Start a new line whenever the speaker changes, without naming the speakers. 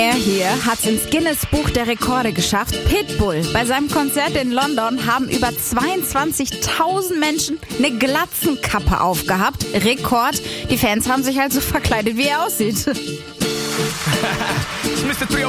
Er hier hat's ins Guinness-Buch der Rekorde geschafft. Pitbull. Bei seinem Konzert in London haben über 22.000 Menschen eine Glatzenkappe aufgehabt. Rekord. Die Fans haben sich halt so verkleidet, wie er aussieht.